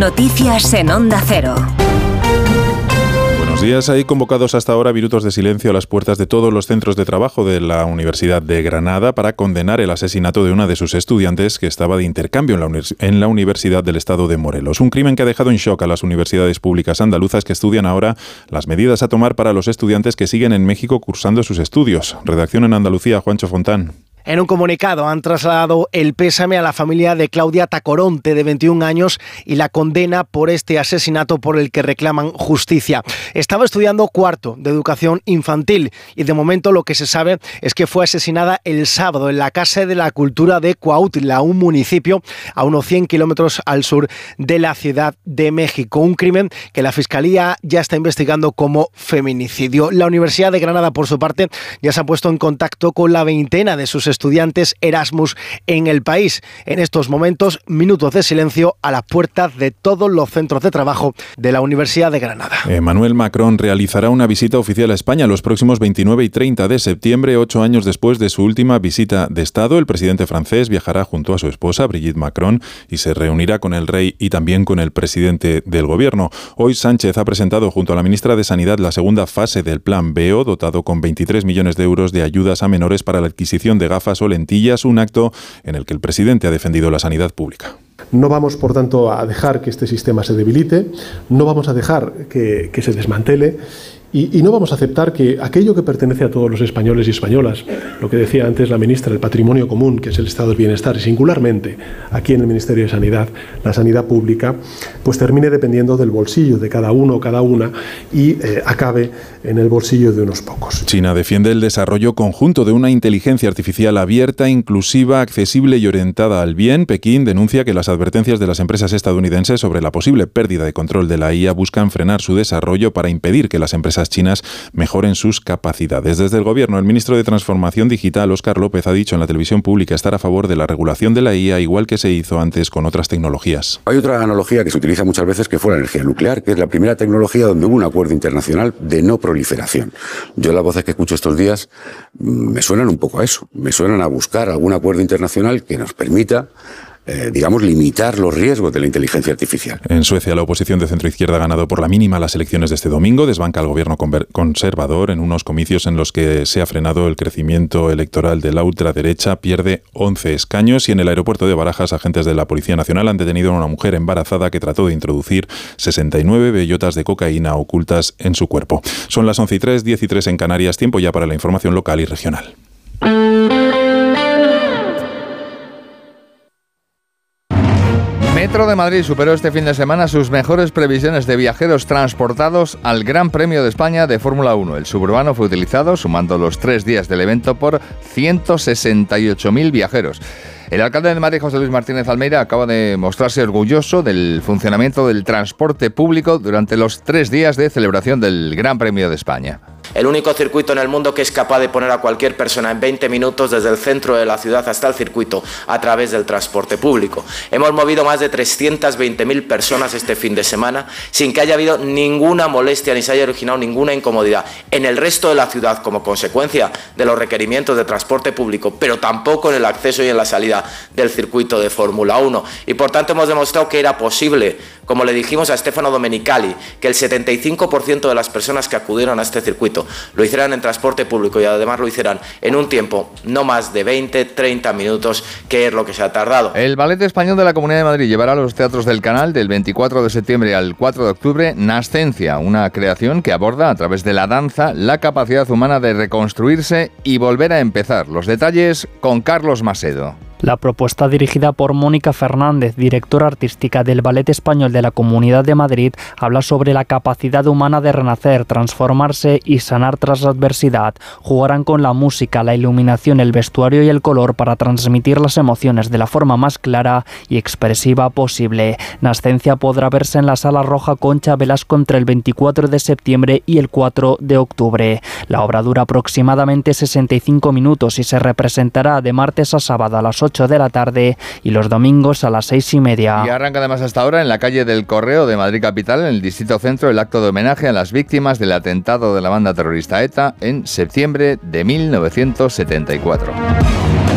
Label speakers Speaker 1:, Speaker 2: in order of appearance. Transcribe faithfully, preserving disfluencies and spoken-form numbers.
Speaker 1: Noticias en Onda Cero.
Speaker 2: Buenos días. Hay convocados hasta ahora minutos de silencio a las puertas de todos los centros de trabajo de la Universidad de Granada para condenar el asesinato de una de sus estudiantes que estaba de intercambio en la, univers- en la Universidad del Estado de Morelos. Un crimen que ha dejado en shock a las universidades públicas andaluzas que estudian ahora las medidas a tomar para los estudiantes que siguen en México cursando sus estudios. Redacción en Andalucía, Juancho Fontán.
Speaker 3: En un comunicado han trasladado el pésame a la familia de Claudia Tacoronte, de veintiún años, y la condena por este asesinato por el que reclaman justicia. Estaba estudiando cuarto de educación infantil y de momento lo que se sabe es que fue asesinada el sábado en la Casa de la Cultura de Cuautla, un municipio a unos cien kilómetros al sur de la Ciudad de México. Un crimen que la Fiscalía ya está investigando como feminicidio. La Universidad de Granada, por su parte, ya se ha puesto en contacto con la veintena de sus estudiantes Erasmus en el país. En estos momentos, minutos de silencio a las puertas de todos los centros de trabajo de la Universidad de Granada.
Speaker 2: Emmanuel Macron realizará una visita oficial a España los próximos veintinueve y treinta de septiembre, ocho años después de su última visita de Estado. El presidente francés viajará junto a su esposa, Brigitte Macron, y se reunirá con el rey y también con el presidente del gobierno. Hoy Sánchez ha presentado junto a la ministra de Sanidad la segunda fase del Plan B E O, dotado con veintitrés millones de euros de ayudas a menores para la adquisición de gafas o lentillas, un acto en el que el presidente ha defendido la sanidad pública.
Speaker 4: No vamos, por tanto, a dejar que este sistema se debilite, no vamos a dejar que, que se desmantele y, y no vamos a aceptar que aquello que pertenece a todos los españoles y españolas, lo que decía antes la ministra, el patrimonio común, que es el estado del bienestar, y singularmente aquí en el Ministerio de Sanidad, la sanidad pública, pues termine dependiendo del bolsillo de cada uno o cada una y eh, acabe en el bolsillo de unos pocos.
Speaker 2: China defiende el desarrollo conjunto de una inteligencia artificial abierta, inclusiva, accesible y orientada al bien. Pekín denuncia que las advertencias de las empresas estadounidenses sobre la posible pérdida de control de la I A buscan frenar su desarrollo para impedir que las empresas chinas mejoren sus capacidades. Desde el gobierno, el ministro de Transformación Digital, Óscar López, ha dicho en la televisión pública estar a favor de la regulación de la I A, igual que se hizo antes con otras tecnologías.
Speaker 5: Hay otra analogía que se utiliza muchas veces, que fue la energía nuclear, que es la primera tecnología donde hubo un acuerdo internacional de no proliferación. Yo las voces que escucho estos días me suenan un poco a eso, me suenan a buscar algún acuerdo internacional que nos permita Eh, digamos, limitar los riesgos de la inteligencia artificial.
Speaker 2: En Suecia, la oposición de centro-izquierda ha ganado por la mínima las elecciones de este domingo. Desbanca al gobierno conservador en unos comicios en los que se ha frenado el crecimiento electoral de la ultraderecha. Pierde once escaños y en el aeropuerto de Barajas, agentes de la Policía Nacional han detenido a una mujer embarazada que trató de introducir sesenta y nueve bellotas de cocaína ocultas en su cuerpo. Son las once y tres, diez y tres en Canarias. Tiempo ya para la información local y regional.
Speaker 6: Metro de Madrid superó este fin de semana sus mejores previsiones de viajeros transportados al Gran Premio de España de Fórmula uno. El suburbano fue utilizado, sumando los tres días del evento, por ciento sesenta y ocho mil viajeros. El alcalde de Madrid, José Luis Martínez Almeida, acaba de mostrarse orgulloso del funcionamiento del transporte público durante los tres días de celebración del Gran Premio de España.
Speaker 7: El único circuito en el mundo que es capaz de poner a cualquier persona en veinte minutos desde el centro de la ciudad hasta el circuito a través del transporte público. Hemos movido más de trescientas veinte mil personas este fin de semana sin que haya habido ninguna molestia ni se haya originado ninguna incomodidad en el resto de la ciudad como consecuencia de los requerimientos de transporte público, pero tampoco en el acceso y en la salida del circuito de Fórmula uno. Y por tanto hemos demostrado que era posible, como le dijimos a Stefano Domenicali, que el setenta y cinco por ciento de las personas que acudieron a este circuito lo hicieran en transporte público y además lo hicieran en un tiempo no más de veinte a treinta minutos, que es lo que se ha tardado.
Speaker 6: El Ballet Español de la Comunidad de Madrid llevará a los teatros del Canal del veinticuatro de septiembre al cuatro de octubre Nascencia, una creación que aborda a través de la danza la capacidad humana de reconstruirse y volver a empezar. Los detalles con Carlos Macedo.
Speaker 8: La propuesta, dirigida por Mónica Fernández, directora artística del Ballet Español de la Comunidad de Madrid, habla sobre la capacidad humana de renacer, transformarse y sanar tras la adversidad. Jugarán con la música, la iluminación, el vestuario y el color para transmitir las emociones de la forma más clara y expresiva posible. Nascencia podrá verse en la Sala Roja Concha Velasco entre el veinticuatro de septiembre y el cuatro de octubre. La obra dura aproximadamente sesenta y cinco minutos y se representará de martes a sábado a las ocho de la tarde y los domingos a las seis y media.
Speaker 6: Y arranca además hasta ahora en la calle del Correo de Madrid Capital, en el Distrito Centro, el acto de homenaje a las víctimas del atentado de la banda terrorista ETA en septiembre de mil novecientos setenta y cuatro.